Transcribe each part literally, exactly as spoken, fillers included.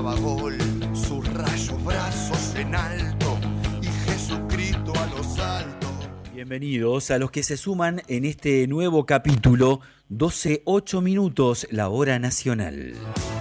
marcaba gol, sus rayos brazos en alto y Jesucristo a los altos. Bienvenidos a los que se suman en este nuevo capítulo, doce ocho minutos, la hora nacional.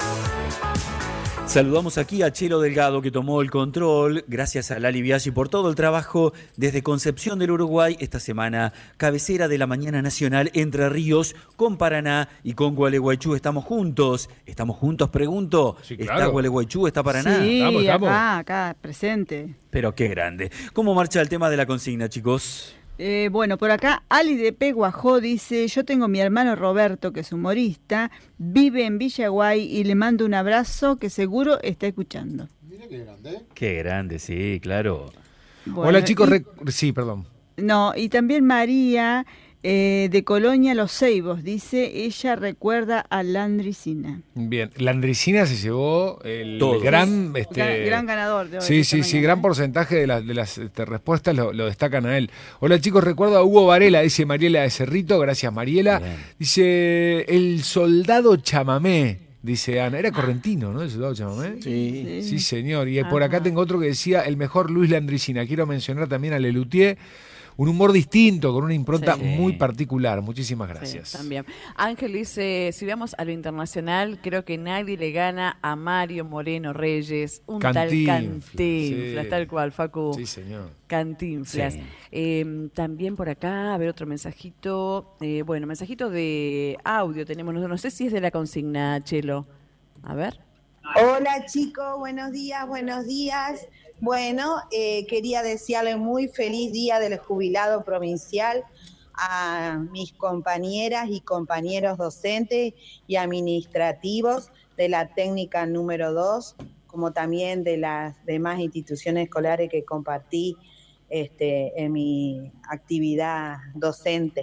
Saludamos aquí a Chelo Delgado, que tomó el control, gracias a Lali Biaggi por todo el trabajo desde Concepción del Uruguay. Esta semana, cabecera de la mañana nacional, Entre Ríos, con Paraná y con Gualeguaychú. Estamos juntos, estamos juntos, pregunto. Sí, claro. ¿Está Gualeguaychú, está Paraná? Sí, Estamos, estamos. acá, acá, presente. Pero qué grande. ¿Cómo marcha el tema de la consigna, chicos? Eh, bueno, por acá Ali de Peguajó dice: yo tengo mi hermano Roberto, que es humorista, vive en Villaguay y le mando un abrazo que seguro está escuchando. Mira qué grande, ¿eh? Qué grande, sí, claro. Bueno, Hola chicos, y- rec- sí, perdón. No, y también María eh, de Colonia Los Ceibos dice: ella recuerda a Landricina. Bien, la Andricina se llevó el Todos. gran... Este, Gran, gran ganador de hoy. Sí, esta sí, sí, mañana, gran ¿eh? porcentaje de, las de las este, respuestas lo, lo destacan a él. Hola chicos, recuerdo a Hugo Varela, dice Mariela de Cerrito, gracias Mariela. Bien. Dice, el soldado chamamé, dice Ana, era correntino, ¿no? El soldado chamamé. Sí. Sí, señor. Y por acá Ajá. tengo otro que decía, el mejor Luis Landricina. Quiero mencionar también a Lelutier, un humor distinto, con una impronta Sí. muy particular. Muchísimas Sí, gracias. también. Ángel dice, si vamos a lo internacional, creo que nadie le gana a Mario Moreno Reyes, un Cantinflas, tal Cantinflas, sí. tal cual, Facu. Sí, señor. Cantinflas. Sí. Eh, también por acá, a ver otro mensajito. Eh, bueno, mensajito de audio tenemos, no, no sé si es de la consigna, Chelo. A ver. Hola chicos, buenos días, buenos días. Bueno, eh, quería desearle muy feliz día del jubilado provincial a mis compañeras y compañeros docentes y administrativos de la técnica número dos, como también de las demás instituciones escolares que compartí este, en mi actividad docente.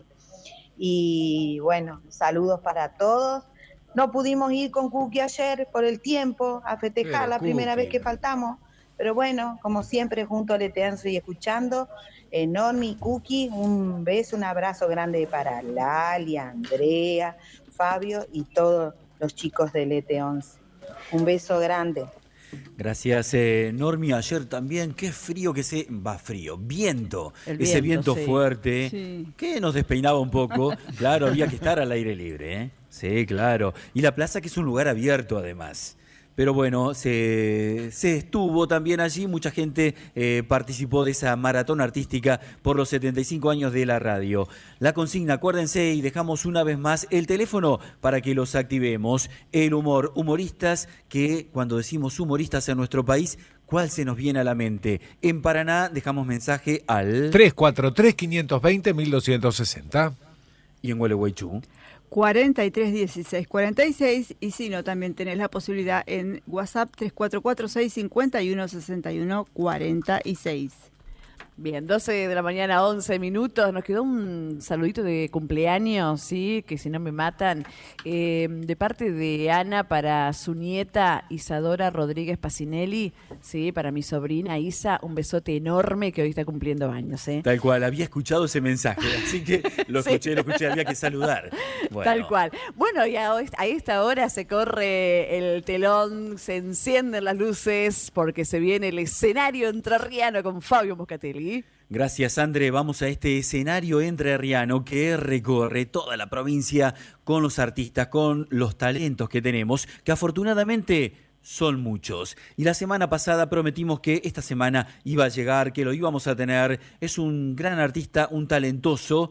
Y bueno, saludos para todos. No pudimos ir con Cookie ayer por el tiempo a festejar Pero, la primera Cookie. vez que faltamos, pero bueno, como siempre, junto a Leteanzo y escuchando, eh, Normi, Cookie, un beso, un abrazo grande para Lali, Andrea, Fabio y todos los chicos de Lete once. Un beso grande. Gracias, eh, Normi. Ayer también, qué frío que se... Va frío, viento. El Ese viento, viento sí. fuerte Sí. que nos despeinaba un poco. Claro, había que estar al aire libre, ¿eh? Sí, claro. Y la plaza, que es un lugar abierto además. Pero bueno, se, se estuvo también allí, mucha gente eh, participó de esa maratón artística por los setenta y cinco años de la radio. La consigna, acuérdense, y dejamos una vez más el teléfono para que los activemos. El humor, humoristas, que cuando decimos humoristas en nuestro país, ¿cuál se nos viene a la mente? En Paraná dejamos mensaje al... tres cuatro tres, cinco dos cero, uno dos seis cero. Y en Gualeguaychú. cuarenta y tres dieciséis cuarenta y seis, y si no, también tenés la posibilidad en WhatsApp tres cuatro cuatro seis cinco uno seis uno cuarenta y seis. Bien, doce de la mañana, once minutos. Nos quedó un saludito de cumpleaños, ¿sí? Que si no me matan. Eh, de parte de Ana para su nieta Isadora Rodríguez Pacinelli, ¿sí? Para mi sobrina Isa, un besote enorme que hoy está cumpliendo años, ¿eh? Tal cual, había escuchado ese mensaje, así que lo Sí. escuché, lo escuché, había que saludar. Bueno. Tal cual. Bueno, y a, a esta hora se corre el telón, se encienden las luces, porque se viene el escenario entrerriano con Fabio Moscatelli. Gracias, André. Vamos a este escenario entrerriano que recorre toda la provincia con los artistas, con los talentos que tenemos, que afortunadamente son muchos. Y la semana pasada prometimos que esta semana iba a llegar, que lo íbamos a tener. Es un gran artista, un talentoso.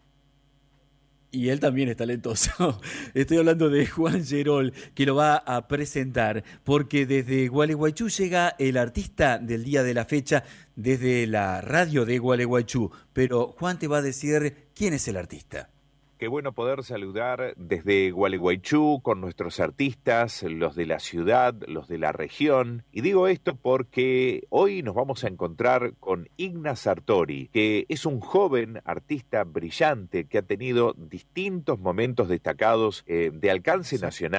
Y él también es talentoso. Estoy hablando de Juan Gerol, que lo va a presentar, porque desde Gualeguaychú llega el artista del día de la fecha, desde la radio de Gualeguaychú. Pero Juan te va a decir quién es el artista. Qué bueno poder saludar desde Gualeguaychú con nuestros artistas, los de la ciudad, los de la región. Y digo esto porque hoy nos vamos a encontrar con Igna Sartori, que es un joven artista brillante que ha tenido distintos momentos destacados eh, de alcance nacional.